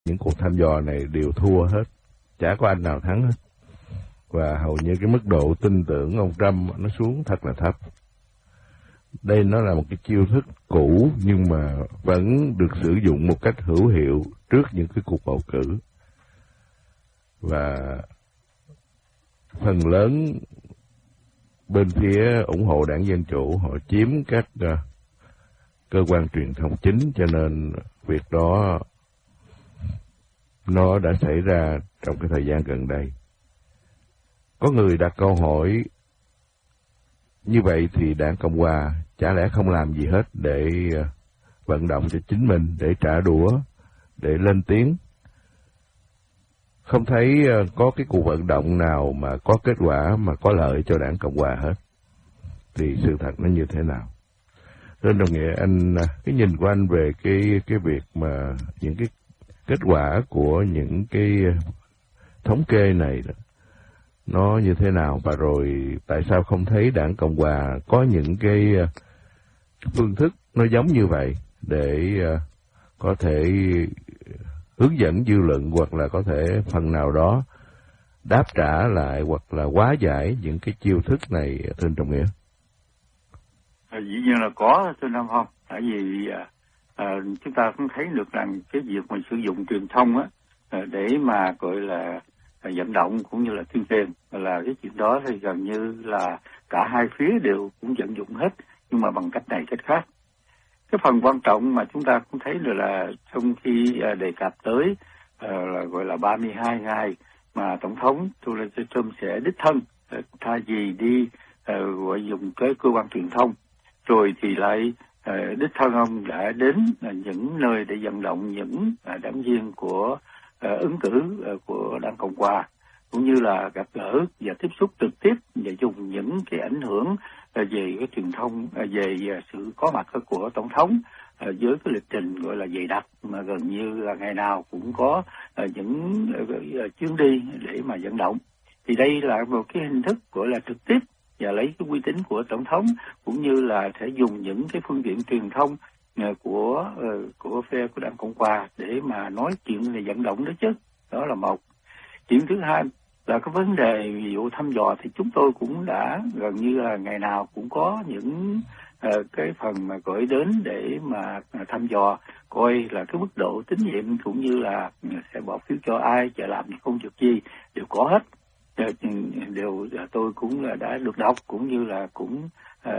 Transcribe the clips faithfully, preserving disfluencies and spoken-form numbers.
những cuộc thăm dò này đều thua hết, chả có anh nào thắng hết. Và hầu như cái mức độ tin tưởng ông Trump nó xuống thật là thấp. Đây nó là một cái chiêu thức cũ nhưng mà vẫn được sử dụng một cách hữu hiệu trước những cái cuộc bầu cử. Và phần lớn bên phía ủng hộ đảng Dân Chủ họ chiếm các uh, cơ quan truyền thông chính, cho nên việc đó nó đã xảy ra trong cái thời gian gần đây. Có người đặt câu hỏi như vậy thì đảng Cộng Hòa chả lẽ không làm gì hết để uh, vận động cho chính mình, để trả đũa, để lên tiếng. Không thấy uh, có cái cuộc vận động nào mà có kết quả mà có lợi cho đảng Cộng Hòa hết. Thì sự thật nó như thế nào? Nên đồng nghĩa anh, cái nhìn của anh về cái cái việc mà những cái kết quả của những cái thống kê này đó, nó như thế nào, và rồi tại sao không thấy đảng Cộng Hòa có những cái phương thức nó giống như vậy để có thể hướng dẫn dư luận, hoặc là có thể phần nào đó đáp trả lại hoặc là hóa giải những cái chiêu thức này, thưa anh Trọng Nghĩa? À, dĩ nhiên là có, thưa Nam Phong. Tại vì à, à, chúng ta cũng thấy được rằng cái việc mình sử dụng truyền thông á à, để mà gọi là à, vận động cũng như là tuyên truyền là cái chuyện đó thì gần như là cả hai phía đều cũng vận dụng hết, nhưng mà bằng cách này cách khác. Cái phần quan trọng mà chúng ta cũng thấy được là trong khi à, đề cập tới à, là gọi là ba mươi hai ngày mà tổng thống Donald Trump sẽ đích thân à, thay vì đi à, gọi dùng cái cơ quan truyền thông, rồi thì lại à, đích thân ông đã đến à, những nơi để vận động những à, đảng viên của à, ứng cử à, của đảng Cộng Hòa, cũng như là gặp gỡ và tiếp xúc trực tiếp và dùng những cái ảnh hưởng à, về cái truyền thông, à, về à, sự có mặt của tổng thống à, với cái lịch trình gọi là dày đặc, mà gần như là ngày nào cũng có à, những à, chuyến đi để mà vận động. Thì đây là một cái hình thức gọi là trực tiếp và lấy cái uy tín của tổng thống, cũng như là sẽ dùng những cái phương tiện truyền thông uh, của uh, của phe của đảng Cộng Hòa để mà nói chuyện về vận động đó chứ. Đó là một. Chuyện thứ hai là cái vấn đề ví dụ thăm dò, thì chúng tôi cũng đã gần như là ngày nào cũng có những uh, cái phần mà gửi đến để mà uh, thăm dò coi là cái mức độ tín nhiệm, cũng như là uh, sẽ bỏ phiếu cho ai và làm những công việc gì, đều có hết. Đều tôi cũng là đã được đọc, cũng như là cũng uh,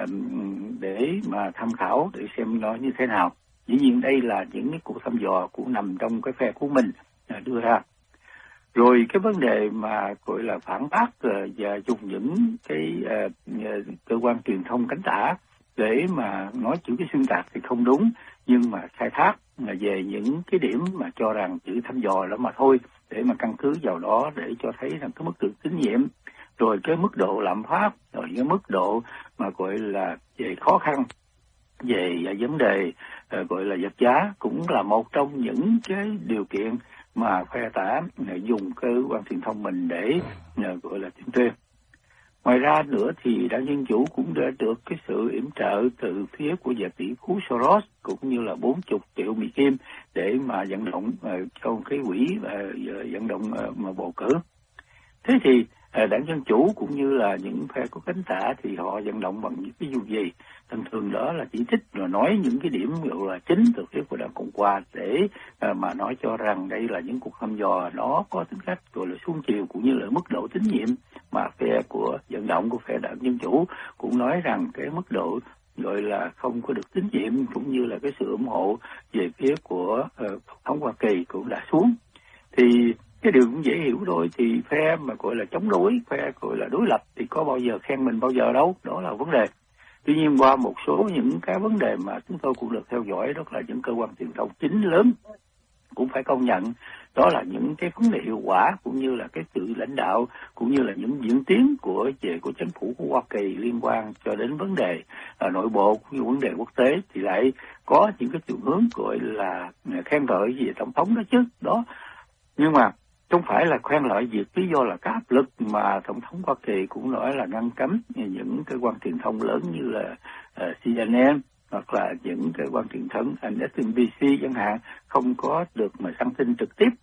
để mà tham khảo để xem nó như thế nào. Dĩ nhiên đây là những cái cuộc thăm dò cũng nằm trong cái phe của mình uh, đưa ra. Rồi cái vấn đề mà gọi là phản bác uh, và dùng những cái uh, cơ quan truyền thông cánh tả để mà nói chữ cái xuyên tạc thì không đúng, nhưng mà khai thác là về những cái điểm mà cho rằng chữ thăm dò đó mà thôi, để mà căn cứ vào đó để cho thấy rằng cái mức độ tín nhiệm, rồi cái mức độ lạm phát, rồi cái mức độ mà gọi là về khó khăn, về vấn đề uh, gọi là vật giá, cũng là một trong những cái điều kiện mà phe tả uh, dùng cơ quan truyền thông mình để uh, gọi là tuyên truyền. Ngoài ra nữa thì đảng Dân Chủ cũng đã được cái sự yểm trợ từ phía của nhà tỷ phú Soros, cũng như là bốn mươi triệu Mỹ Kim để mà vận động uh, trong cái quỹ uh, vận động uh, mà bầu cử. Thế thì uh, đảng Dân Chủ cũng như là những phe có cánh tả thì họ vận động bằng những cái dù gì? Thường thường đó là chỉ thích rồi nói những cái điểm gọi là chính từ phía của đảng Cộng Hòa để uh, mà nói cho rằng đây là những cuộc thăm dò nó có tính cách gọi là xuống chiều, cũng như là mức độ tín nhiệm mà phe của vận động của phe đảng Dân Chủ cũng nói rằng cái mức độ gọi là không có được tín nhiệm, cũng như là cái sự ủng hộ về phía của uh, Tổng thống Hoa Kỳ cũng đã xuống. Thì cái điều cũng dễ hiểu thôi, thì phe mà gọi là chống đối, phe gọi là đối lập thì có bao giờ khen mình bao giờ đâu, đó là vấn đề. Tuy nhiên qua một số những cái vấn đề mà chúng tôi cũng được theo dõi, đó là những cơ quan truyền thông chính lớn cũng phải công nhận, đó là những cái vấn đề hiệu quả, cũng như là cái sự lãnh đạo, cũng như là những diễn tiến của về của chính phủ của Hoa Kỳ liên quan cho đến vấn đề uh, nội bộ cũng như vấn đề quốc tế, thì lại có những cái chiều hướng gọi là khen ngợi về tổng thống đó chứ. Đó, nhưng mà không phải là khen ngợi việc lý do là cái áp lực mà tổng thống Hoa Kỳ cũng nói là ngăn cấm những cơ quan truyền thông lớn như là uh, C N N, hoặc là những cái quan truyền thống en ét en bê xê chẳng hạn không có được mà săn tin trực tiếp